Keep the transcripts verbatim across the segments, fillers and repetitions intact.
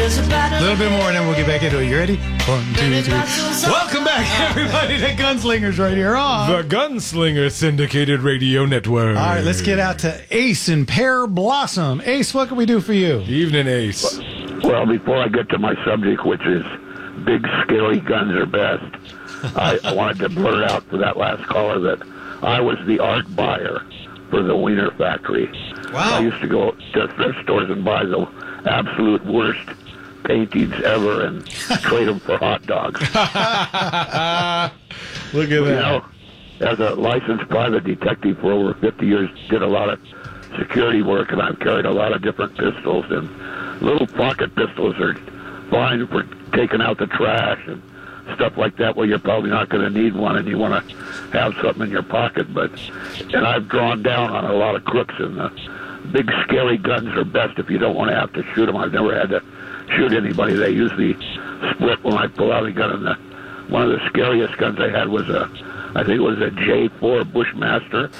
A little bit more, and then we'll get back into it. You ready? One, two, three. Welcome back, everybody, to Gunslingers right here on the Gunslinger Syndicated Radio Network. All right, let's get out to Ace and Pear Blossom. Ace, what can we do for you? Evening, Ace. Well, before I get to my subject, which is big, scary guns are best, I, I wanted to blurt out for that last caller that I was the art buyer for the Wiener Factory. Wow. I used to go to thrift stores and buy the absolute worst paintings ever and trade them for hot dogs. Look at You that. know, as a licensed private detective for over fifty years, did a lot of security work, and I've carried a lot of different pistols. And little pocket pistols are fine for taking out the trash and stuff like that, where you're probably not going to need one and you want to have something in your pocket. But and I've drawn down on a lot of crooks, and the big, scary guns are best if you don't want to have to shoot them. I've never had to shoot anybody. They usually split when I pull out a gun. And the, one of the scariest guns I had was a, I think it was a J four Bushmaster.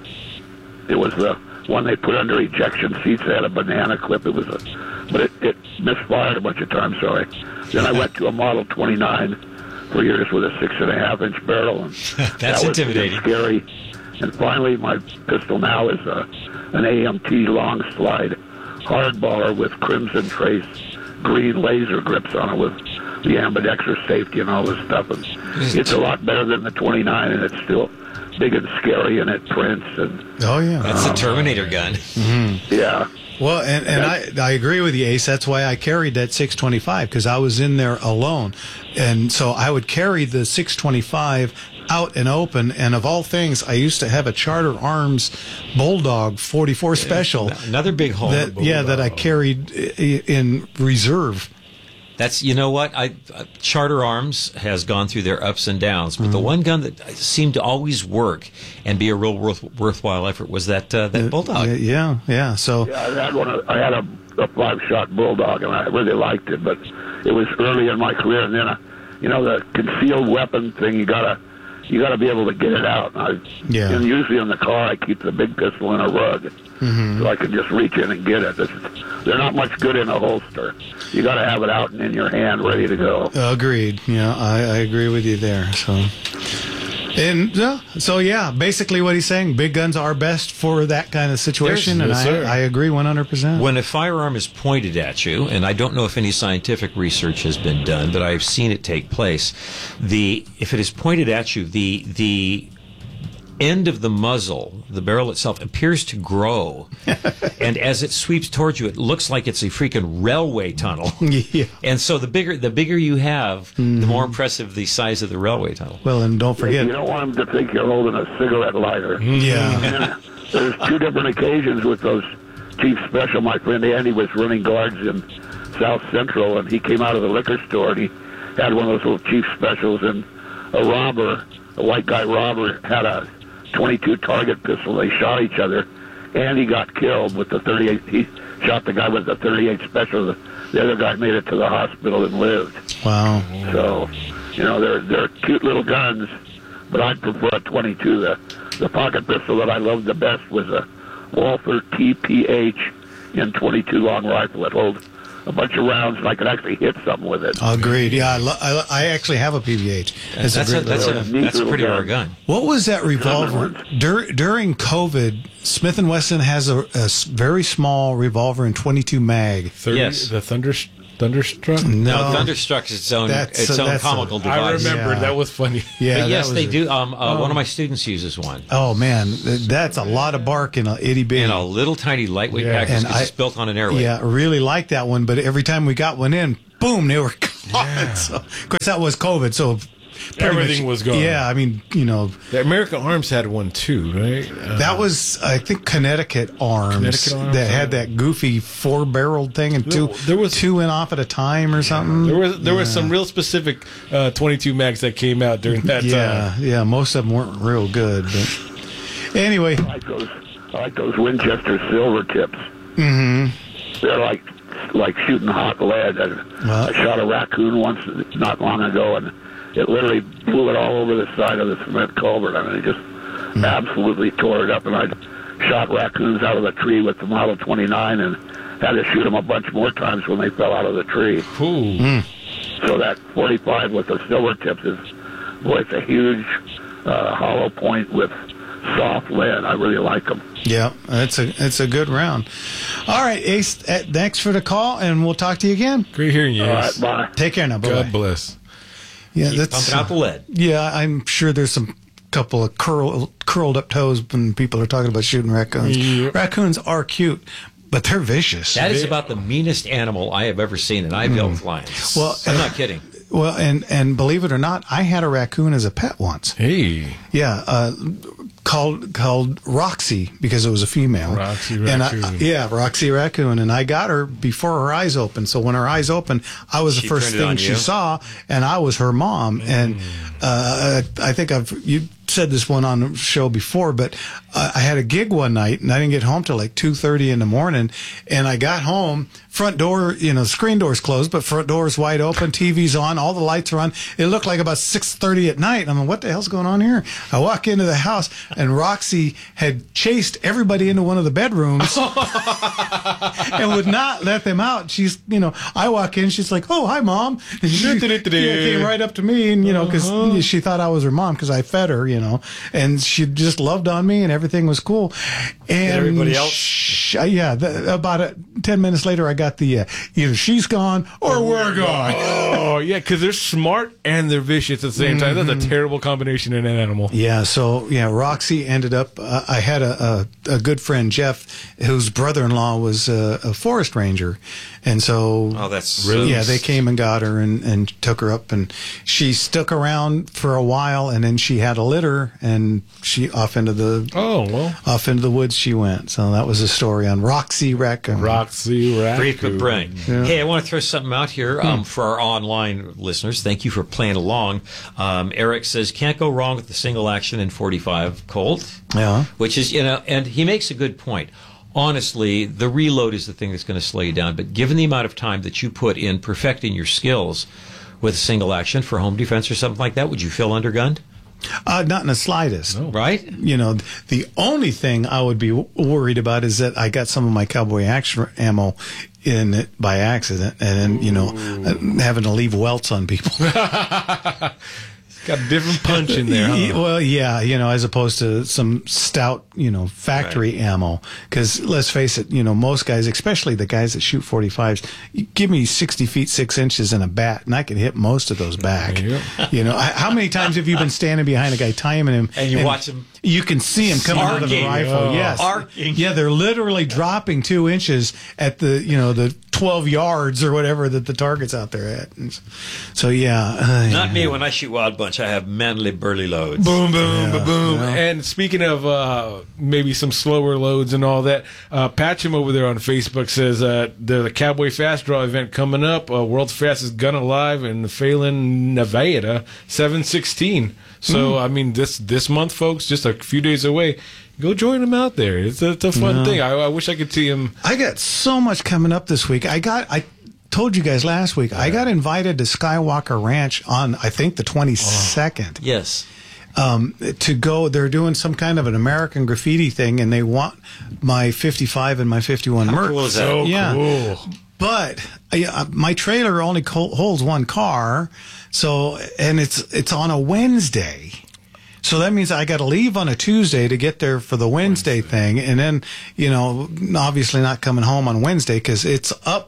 It was the one they put under ejection seats. They had a banana clip. It was a, but it, it misfired a bunch of times. Sorry. Then I went to a Model twenty-nine for years with a six and a half inch barrel. And That's that was intimidating. Scary. And finally, my pistol now is a, an A M T long slide hardballer with crimson trace green laser grips on it with the ambidextrous safety and all this stuff. And it's a lot better than the twenty-nine, and it's still big and scary, and it prints. And Oh, yeah. That's a Terminator gun. yeah. Well, and, and I, I agree with you, Ace. That's why I carried that six twenty-five, because I was in there alone. And so I would carry the six twenty-five out and open. And of all things, I used to have a Charter Arms Bulldog forty-four Special. Another big hole. That, yeah, that I carried i- in reserve. That's, you know what, I uh, Charter Arms has gone through their ups and downs, but mm-hmm. the one gun that seemed to always work and be a real worth, worthwhile effort was that uh, that uh, Bulldog. Yeah, yeah. So yeah, I had one. I had a, a five-shot Bulldog, and I really liked it. But it was early in my career, and then, uh, you know, the concealed weapon thing. You gotta, you gotta be able to get it out. And I, yeah. And usually in the car, I keep the big pistol in a rug, mm-hmm. so I can just reach in and get it. It's, they're not much good in a holster. You got to have it out and in your hand, ready to go. Agreed. Yeah, I, I agree with you there. So, and uh, so yeah, basically what he's saying, big guns are best for that kind of situation, There's, and yes, I, I agree one hundred percent. When a firearm is pointed at you, and I don't know if any scientific research has been done, but I've seen it take place. The if it is pointed at you, the the end of the muzzle, the barrel itself, appears to grow, and as it sweeps towards you, it looks like it's a freaking railway tunnel. Yeah. And so the bigger the bigger you have, mm-hmm. the more impressive the size of the railway tunnel. Well, and don't forget, you don't want them to think you're holding a cigarette lighter. Yeah. There's two different occasions with those Chief Special. My friend Andy was running guards in South Central, and he came out of the liquor store, and he had one of those little Chief Specials, and a robber, a white guy robber, had a twenty-two target pistol. They shot each other, and he got killed with the thirty-eight. He shot the guy with the thirty-eight Special. The, the other guy made it to the hospital and lived. Wow. So, you know, they're they're cute little guns, but I prefer a twenty-two. The the pocket pistol that I loved the best was a Walther T P H in twenty-two long rifle. It holds a bunch of rounds, and I could actually hit something with it. Agreed. Yeah, I, lo- I, I actually have a P V H. That's, that's, a, great that's, a, little- that's a pretty gun. rare gun. What was that revolver? Dur- during COVID, Smith and Wesson has a, a s- very small revolver in twenty-two mag. thirty, Yes. The Thunder, Thunderstruck? No, Thunderstruck is its own That's its a- own that's a- comical I device. remember. Yeah. That was funny. Yeah, But that yes, was they a- do. Um, uh, Oh. One of my students uses one. Oh man, th- that's a lot of bark in a itty bitty. In a little tiny lightweight Yeah. package And because I- it's built on an airway. Yeah, I really like that one, but every time we got one in, boom, they were gone. Yeah. So, of course, that was COVID, so pretty Everything much- was gone. Yeah, I mean, you know, The American Arms had one too, right? Uh, that was I think Connecticut Arms, Connecticut Arms, that had yeah. that goofy four-barreled thing and two There- there was- two went off at a time or something. There was there yeah. was some real specific uh, twenty-two mags that came out during that yeah, time. yeah. Most of them weren't real good, but anyway. I like those, I like those Winchester silver tips. Mm-hmm. They're like like shooting hot lead. I, Well- I shot a raccoon once not long ago, and it literally blew it all over the side of the cement culvert. I mean, it just Mm. absolutely tore it up. And I shot raccoons out of a tree with the Model twenty-nine and had to shoot them a bunch more times when they fell out of the tree. Ooh. Mm. So that forty-five with the silver tips is, boy, it's a huge uh, hollow point with soft lead. I really like them. Yeah, it's a it's a good round. All right, Ace, uh, thanks for the call, and we'll talk to you again. Great hearing you. All Ace. right, bye. Take care now. Bye. God bless. Yeah, Keep that's pumping out the lead. Yeah, I'm sure there's some couple of curl, curled up toes when people are talking about shooting raccoons. Yep. Raccoons are cute, but they're vicious. That is about the meanest animal I have ever seen, and I've dealt with lions. Well, I'm not kidding. Well, and and believe it or not, I had a raccoon as a pet once. Hey. Yeah, uh, called called Roxy because it was a female. Roxy And I, Raccoon. yeah, Roxy Raccoon, and I got her before her eyes opened. So when her eyes opened, I was She the first turned it thing on she you? saw, and I was her mom. And uh, I think I've you said this one on the show before, but uh, I had a gig one night, and I didn't get home till like two thirty in the morning. And I got home, front door, you know, screen door's closed, but front door's wide open, T V's on, all the lights are on. It looked like about six thirty at night. I'm like, what the hell's going on here? I walk into the house, and Roxy had chased everybody into one of the bedrooms and would not let them out. She's, you know, I walk in, she's like, oh, hi, Mom. And she yeah, came right up to me, and, you know, because uh-huh. she thought I was her mom because I fed her, you know, and she just loved on me, and everything was cool. And everybody else? Sh- yeah, the, about a, ten minutes later, I got the uh, either she's gone or we're gone. Oh, yeah, because they're smart and they're vicious at the same time. That's a terrible combination in an animal. Yeah, so, yeah, Roxy ended up, uh, I had a, a, a good friend, Jeff, whose brother-in-law was a, a forest ranger. And so, Oh, that's Really? yeah, they came and got her and, and took her up, and she stuck around for a while, and then she had a litter, and she off into the Oh, well. off into the woods she went. So that was a story on Roxy Raccoon. Roxy Raccoon. Brief but brilliant. Hey, I want to throw something out here um, for our online listeners. Thank you for playing along. Um, Eric says, can't go wrong with the single action in forty-five Colt. Yeah. Which is, you know, and he makes a good point. Honestly, the reload is the thing that's going to slow you down. But given the amount of time that you put in perfecting your skills with a single action for home defense or something like that, would you feel undergunned? Uh, not in the slightest. Right? You know, the only thing I would be w- worried about is that I got some of my cowboy action ammo in it by accident, and then, you know, uh, having to leave welts on people. Got a different punch in there, huh? Well, yeah, you know, as opposed to some stout, you know, factory Right. ammo. Because let's face it, you know, most guys, especially the guys that shoot forty-fives, you give me sixty feet six inches and a bat, and I can hit most of those back. Yeah. You know, I- how many times have you been standing behind a guy timing him, And you watch him You can see him coming out of the arcing. rifle. Oh. Yes, Arcing. yeah, they're literally dropping two inches at the, you know, the twelve yards or whatever that the target's out there at. And so yeah, uh, Not yeah. me. When I shoot Wild Bunch, I have manly burly loads. Boom, boom, Yeah, ba boom. yeah. And speaking of uh, maybe some slower loads and all that, uh, Patcham over there on Facebook says uh, there's a Cowboy Fast Draw event coming up, uh, World's Fastest Gun Alive in Phelan, Nevada, seven sixteen. So, I mean, this this month, folks, just a few days away. Go join him out there. It's a, it's a fun Yeah. thing. I, I wish I could see him. I got so much coming up this week. I got I told you guys last week. I got invited to Skywalker Ranch on I think the twenty-second. Yes. Um, to go, they're doing some kind of an American graffiti thing, and they want my fifty-five and my fifty-one How Merc. cool is that? So Yeah. cool. But uh, my trailer only co- holds one car, so and it's it's on a Wednesday. So that means I got to leave on a Tuesday to get there for the Wednesday, Wednesday. thing, and then, you know, obviously not coming home on Wednesday because it's up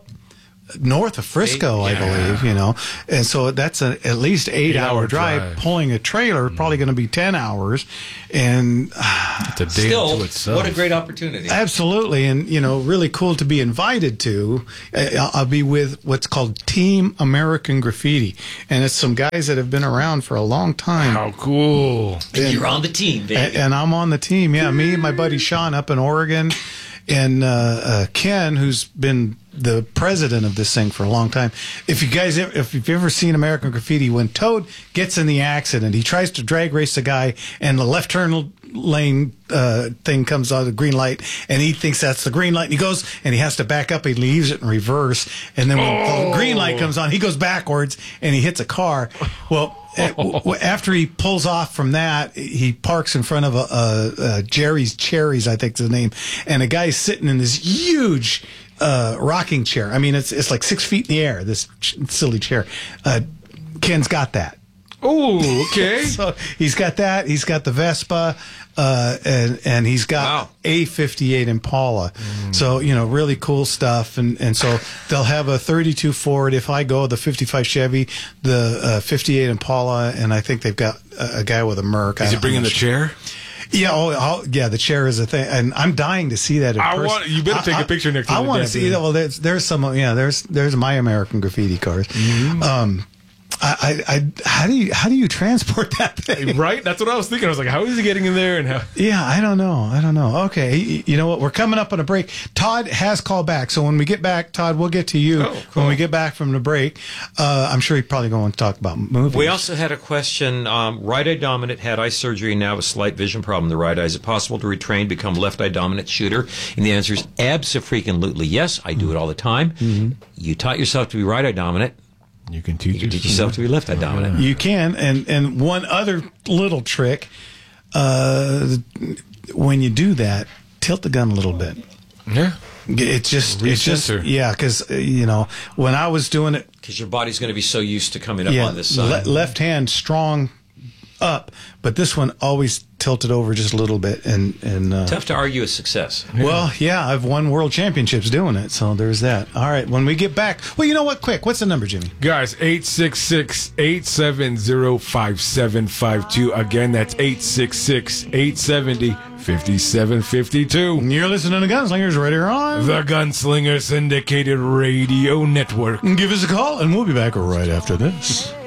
north of Frisco, I believe, you know, and so that's a, at least eight, Eight-hour hour drive. drive. Pulling a trailer probably going to be ten hours, and uh, It's a day Still, unto itself. what a great opportunity. absolutely, and you know, really cool to be invited to. Uh, I'll be with what's called Team American Graffiti, and it's some guys that have been around for a long time. How cool. And you're on the team, baby. And, and I'm on the team. Yeah, me, my buddy Sean up in Oregon, and uh, uh, Ken, who's been the president of this thing for a long time. If you guys, if you've ever seen American Graffiti, when Toad gets in the accident, he tries to drag race the guy, and the left turn lane uh, thing comes on the green light, and he thinks that's the green light, and he goes and he has to back up. He leaves it in reverse, and then when Oh. the green light comes on, he goes backwards and he hits a car. Well. After he pulls off from that, he parks in front of a, a, a Jerry's Cherries, I think is the name, and a guy's sitting in this huge uh, rocking chair. I mean, it's it's like six feet in the air. This ch- silly chair. Uh, Ken's got that. Oh, okay. So he's got that. He's got the Vespa, uh, and and he's got Wow. a fifty-eight Impala. Mm. So you know, really cool stuff. And and so they'll have a thirty-two Ford. If I go, the fifty-five Chevy, the uh, fifty-eight Impala, and I think they've got a, a guy with a Merc. Is he bringing the chair? Yeah, oh, oh, yeah. The chair is a thing, and I'm dying to see that in I person. want. You better take I, a picture next time. I, I want to see. Well, there's there's some. Yeah, there's there's my American Graffiti cars. Mm-hmm. Um, I, I, I, how do you how do you transport that thing? Right? That's what I was thinking. I was like, how is he getting in there? And how? Yeah, I don't know. I don't know. Okay, you know what? We're coming up on a break. Todd has called back, so when we get back, Todd, we'll get to you oh, cool. when we get back from the break. Uh, I'm sure he's probably going to talk about movies. We also had a question. Um, right eye dominant, had eye surgery, now a slight vision problem in the right eye. Is it possible to retrain, become left eye dominant shooter? And the answer is abso-freaking-lutely yes. I do it all the time. Mm-hmm. You taught yourself to be right eye dominant. You can teach, you can teach yourself to be left eye dominant. You can, and and one other little trick, uh, when you do that, tilt the gun a little bit. Yeah, it's just it's just Recenter. yeah, because uh, you know when I was doing it, because your body's going to be so used to coming up yeah, on this side. Le- left hand strong up, but this one always tilted over just a little bit, and and uh, tough to argue a success. Well, yeah, I've won world championships doing it, so there's that. All right, when we get back, well, you know what? Quick, what's the number, Jimmy? guys, eight six six, eight seven zero, five seven five two. Again, that's eight six six, eight seven zero, five seven five two. You're listening to Gunslingers right here on the Gunslinger Syndicated Radio Network. Give us a call, and we'll be back right after this.